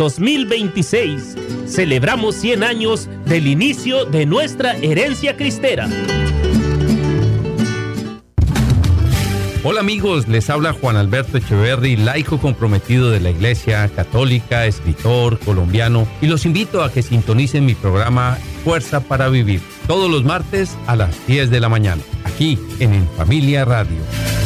2026. Celebramos 100 años del inicio de nuestra herencia cristera. Hola amigos, les habla Juan Alberto Echeverry, laico comprometido de la Iglesia Católica, escritor colombiano, y los invito a que sintonicen mi programa Fuerza para Vivir, todos los martes a las 10 de la mañana, aquí en Familia Radio.